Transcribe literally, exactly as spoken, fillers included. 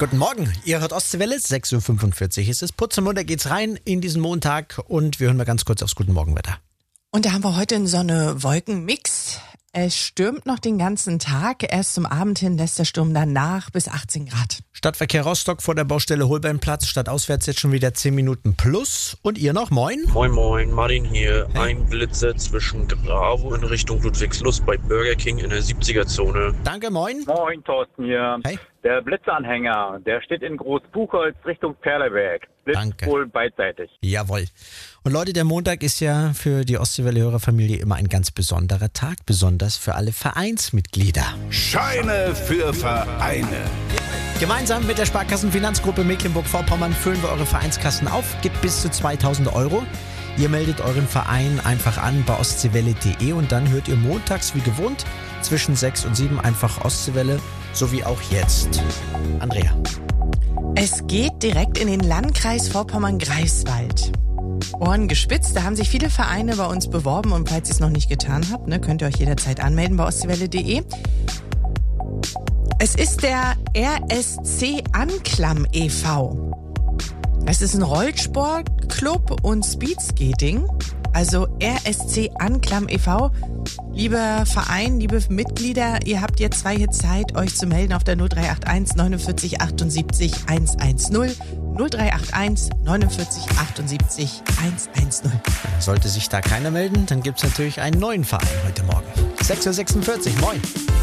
Guten Morgen, ihr hört Ostseewelle, sechs Uhr fünfundvierzig ist es. Putzemund, geht's rein in diesen Montag und wir hören mal ganz kurz aufs Guten Morgenwetter. Und da haben wir heute einen Sonne-Wolken-Mix. Es stürmt noch den ganzen Tag. Erst zum Abend hin lässt der Sturm dann nach bis achtzehn Grad. Stadtverkehr Rostock vor der Baustelle Holbeinplatz, stadtauswärts jetzt schon wieder zehn Minuten plus. Und ihr noch, moin? Moin moin, Martin hier. Hey. Ein Blitzer zwischen Gravo in Richtung Ludwigslust bei Burger King in der siebziger-Zone. Danke, moin. Moin, Thorsten hier. Hey. Der Blitzanhänger, der steht in Großbuchholz Richtung Perleberg. Blitzt Danke. wohl beidseitig. Jawohl. Und Leute, der Montag ist ja für die Ostseewelle-Hörerfamilie immer ein ganz besonderer Tag, besonders für alle Vereinsmitglieder. Scheine für Vereine. Gemeinsam mit der Sparkassenfinanzgruppe Mecklenburg-Vorpommern füllen wir eure Vereinskassen auf, gibt bis zu zweitausend Euro. Ihr meldet euren Verein einfach an bei ostseewelle punkt de und dann hört ihr montags wie gewohnt zwischen sechs und sieben einfach Ostseewelle, so wie auch jetzt. Andrea. Es geht direkt in den Landkreis Vorpommern-Greifswald. Ohren gespitzt, da haben sich viele Vereine bei uns beworben und falls ihr es noch nicht getan habt, ne, könnt ihr euch jederzeit anmelden bei ostseewelle punkt de. Es ist der R S C Anklam e V Es ist ein Rollsportclub und Speedskating. Also R S C Anklam e V Lieber Verein, liebe Mitglieder, ihr habt jetzt zwei hier Zeit, euch zu melden auf der null drei acht eins neunundvierzig achtundsiebzig hundertzehn. null drei acht eins neunundvierzig achtundsiebzig hundertzehn. Sollte sich da keiner melden, dann gibt es natürlich einen neuen Verein heute Morgen. sechs Uhr sechsundvierzig, moin.